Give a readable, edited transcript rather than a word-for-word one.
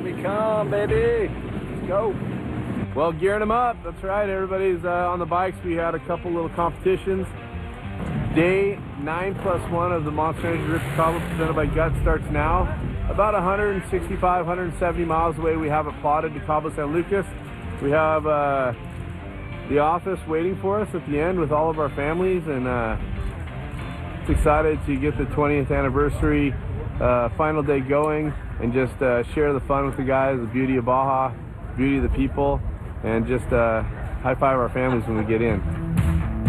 we come, baby. Let's go. Well, gearing them up. That's right. Everybody's on the bikes. We had a couple little competitions. Day 9+1 of the Monster Energy Rip Cabo presented by Gut starts now. About 165, 170 miles away, we have it plotted to Cabo San Lucas. We have the office waiting for us at the end with all of our families, and it's excited to get the 20th anniversary final day going and just share the fun with the guys, the beauty of Baja, beauty of the people, and just high five our families when we get in.